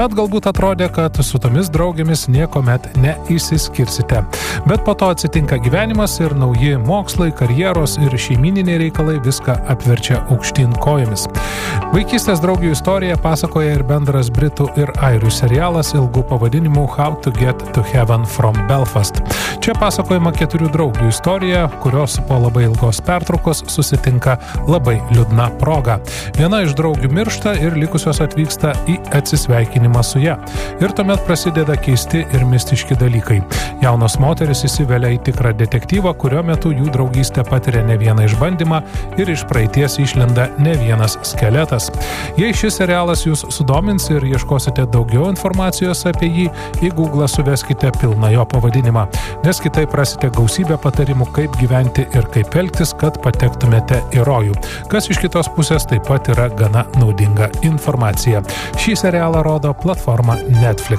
Bet galbūt atrodė, kad su tomis draugėmis niekuomet neišsiskirsite. Bet po to atsitinka gyvenimas ir nauji mokslai, karjeros ir šeimyniniai reikalai viską apverčia aukštyn kojomis. Vaikystės draugių istoriją pasakoja ir bendras britų ir airių serialas ilgų pavadinimų How to Get to Heaven from Belfast. Čia pasakojama 4 draugių istorija, kurios po labai ilgos pertraukos susitinka labai liūdna proga. Viena iš draugių miršta ir likusios atvyksta į atsisveikinimą su ja. Ir tuomet prasideda keisti ir mistiški dalykai. Jaunos moteris įsivelia į tikrą detektyvą, kurio metu jų draugystė patiria ne vieną išbandymą ir iš praeities išlenda ne vienas skeletas. Jei šis serialas jūs sudomins ir ieškosite daugiau informacijos apie jį, į Google suveskite pilną jo pavadinimą, nes kitaip rasite gausybę patarimų, kaip gyventi ir kaip elgtis, kad patektumėte į rojų, kas iš kitos pusės taip pat yra gana naudinga informacija. Šį serialą rodo platforma Netflix.